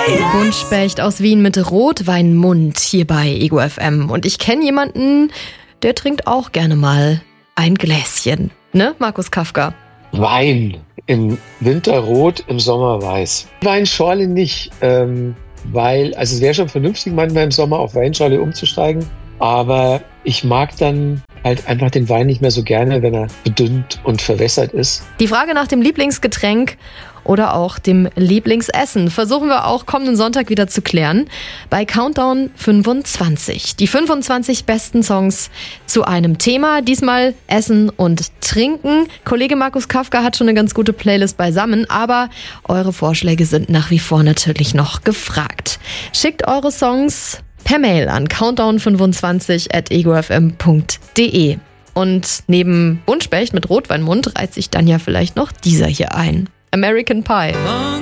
Buntspecht aus Wien mit Rotweinmund hier bei Ego FM. Und ich kenne jemanden, der trinkt auch gerne mal ein Gläschen. Ne, Markus Kafka? Wein. Im Winter rot, im Sommer weiß. Weinschorle nicht, weil, also es wäre schon vernünftig, manchmal im Sommer auf Weinschorle umzusteigen. Aber ich mag dann halt einfach den Wein nicht mehr so gerne, wenn er bedünnt und verwässert ist. Die Frage nach dem Lieblingsgetränk oder auch dem Lieblingsessen versuchen wir auch kommenden Sonntag wieder zu klären bei Countdown 25. Die 25 besten Songs zu einem Thema, diesmal Essen und Trinken. Kollege Markus Kafka hat schon eine ganz gute Playlist beisammen, aber eure Vorschläge sind nach wie vor natürlich noch gefragt. Schickt eure Songs per Mail an countdown25@egofm.de. Und neben Buntspecht mit Rotweinmund reiht sich dann ja vielleicht noch dieser hier ein. American Pie.